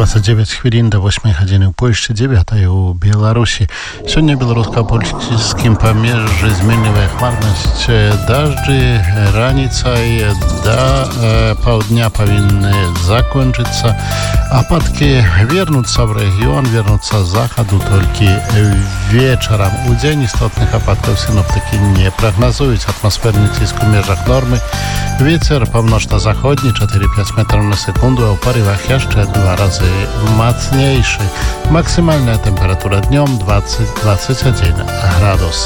29 хвілін до 8 гадзіны ў Польшчы, 9 у Беларусі. Сёння беларуска-польскім памежжы зменлівая хмарнасць, дажджы раніцай да паўдня павінны закончыцца. Ападкі вернуцца в рэгіён, вернуцца з захаду толькі вечарам. У дзень істотных ападкаў сіноптыкі не прагназуюць. Атмасферны ціск у межах нормы. Вецер паўночна-заходні 4-5 метраў на секунду, а ў парывах яшчэ 2 разы мацнейшы. Максимальная температура днем 20-21 градус.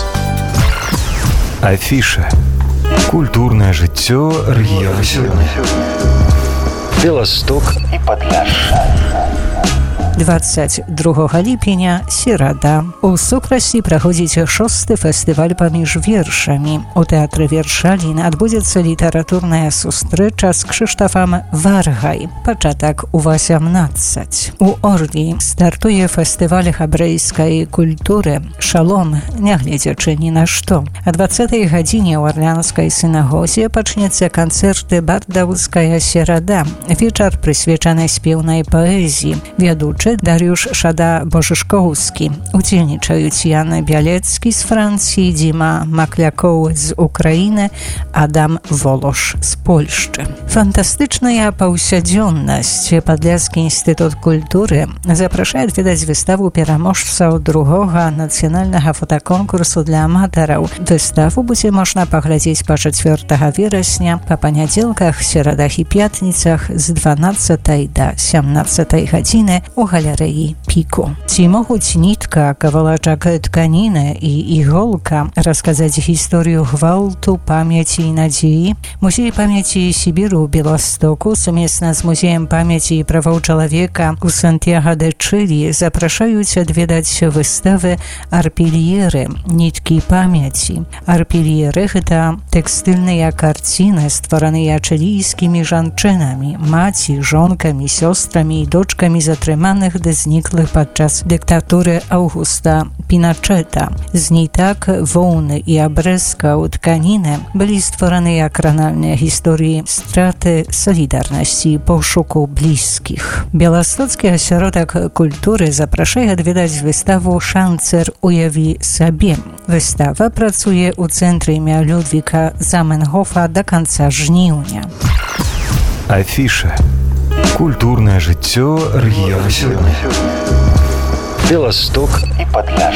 Афіша. Культурное жыццё рэгіёна сёння. Беласток і Падляшша. 22 ліпеня, серада. У Сукрасі праходзіць 6-й фестываль паміж вершамі. У тэатры Вершалін адбудзецца літаратурная сустрэча з Крzysztofem Wargaj. Пачатак у 18. У Орлі стартуе фестываль габрэйскай культуры «Шалом», нягледзячы ні на што. О 20-й гадзіне ў Арлянскай сінагозе пачнецца канцэрт «Бардаўская серада». Вечар прысвечаны спеўнай паэзіі. Вядучы Dariusz Szada-Bożyszkowski. Удзельнічаюць Яна Бялецкі з Францыі, Дзіма Маклякоў з Украіны, Адам Волош з Польшчы. Фантастычная паўсядзённасць. Падляскі інстытут культуры запрашае адведаць выставу пераможцаў другога нацыянальнага фотаконкурсу для аматараў. Выставу будзе можна паглядзець па 4 верасня, па панядзелках, серадах і пятніцах з 12 до 17 гадзіны у галерэі Піку. Ці могуць нітка, кавалачак тканіны і іголка расказаць гісторыю гвалту, памяці і надзеі? Музей памяці Сібіру ў Беластоку сумесна з Музеем памяці і правоў чалавека у Сантьяго-де-Чылі запрашаюць адведаць выставы «Арпільеры» – ніткі памяці. Арпільеры – гэта тэкстыльныя карціны, ствараныя чылійскімі жанчынамі, маці, жонкамі, сёстрамі і дочкамі затрыманых ды зніклых падчас дыктатуры Аўгуста Піначэта. З нітак, воўны і абрэзкаў тканіны былі створаныя кранальныя гісторыі страты, салідарнасці і пошуку блізкіх. Беластоцкі асяродак культуры запрашае адведаць выставу «Шанцер уяві сабе». Выстава працуе ў цэнтры імя Людвіка Заменгофа да канца жніўня. Афіша. Культурное жыццё рэгіёна сёння. Беласток і Падляшша.